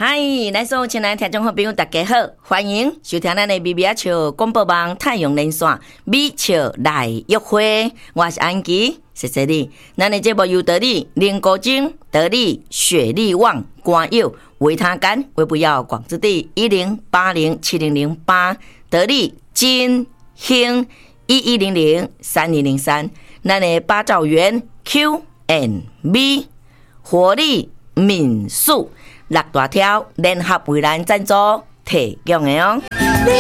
嗨，咱所有亲爱的听众朋友，大家好，欢迎收听咱的咪咪笑广播网太阳连线咪笑来约会，我是安琪，谢谢你。咱的节目由得力、林国精、得力、雪力旺、官友、维他干、微不要广之地10807008，得力金兴11003203，咱的八兆元 Q&B 活力民宿。6大条联合为咱赞助提供的哦。